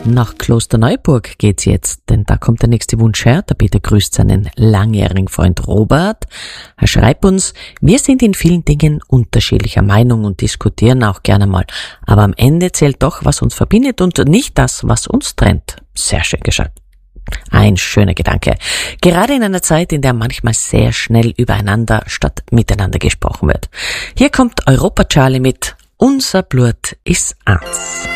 Nach Klosterneuburg geht's jetzt, denn da kommt der nächste Wunsch her. Der Peter grüßt seinen langjährigen Freund Robert. Er schreibt uns, wir sind in vielen Dingen unterschiedlicher Meinung und diskutieren auch gerne mal. Aber am Ende zählt doch, was uns verbindet und nicht das, was uns trennt. Sehr schön gesagt. Ein schöner Gedanke. Gerade in einer Zeit, in der manchmal sehr schnell übereinander statt miteinander gesprochen wird. Hier kommt Europa Charlie mit Unser Blut ist eins.